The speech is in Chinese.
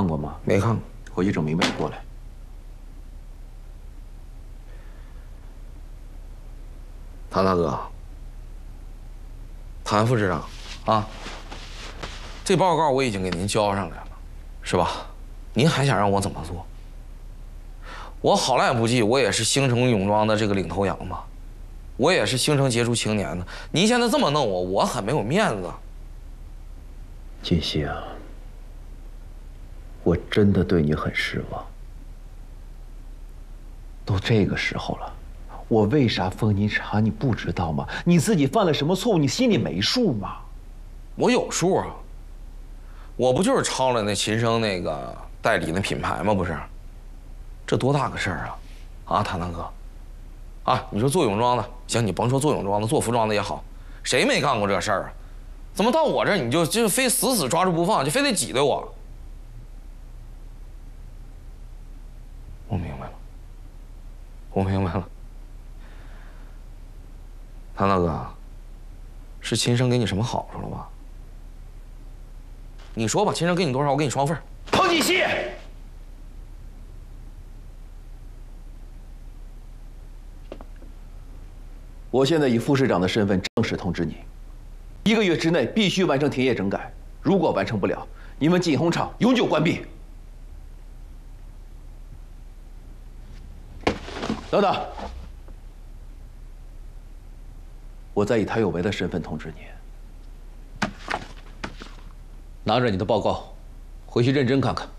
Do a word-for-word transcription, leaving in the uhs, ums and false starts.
过吗？ 没看过。 回去整明白过来。 谭大哥，谭副市长，啊，这报告我已经给您交上来了，是吧？您还想让我怎么做？我好赖不济，我也是兴城泳装的这个领头羊嘛，我也是兴城杰出青年呢。您现在这么弄我，我很没有面子。 锦溪啊，我真的对你很失望。都这个时候了，我为啥封你查你不知道吗？你自己犯了什么错误，你心里没数吗？ 我有数啊，我不就是抄了那秦升那个代理那品牌吗？不是，这多大个事儿啊！啊，谭大哥，啊，你说做泳装的，行，你甭说做泳装的，做服装的也好，谁没干过这事儿啊？怎么到我这儿你就就非死死抓住不放，就非得挤兑我？我明白了，我明白了，谭大哥，是秦升给你什么好处了吧？你说吧，秦升给你多少，我给你双份。 彭锦溪，我现在以副市长的身份正式通知你，一个月之内必须完成停业整改，如果完成不了，你们锦宏厂永久关闭。等等，我再以谭有为的身份通知你，拿着你的报告，回去认真看看。